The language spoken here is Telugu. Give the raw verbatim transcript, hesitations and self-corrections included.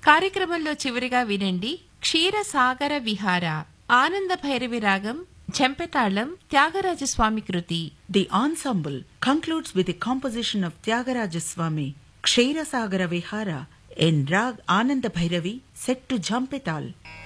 కార్యక్రమంలో చివరిగా వినండి క్షీరసాగర విహార ఆనంద భైరవి రాగం చెంపెతాళం త్యాగరాజస్వామి కృతి. The ensemble concludes with a composition of Tyagaraja Swami, Kshirasagara Vihara, in Rag Ananda Bhairavi, set to Jhampetal.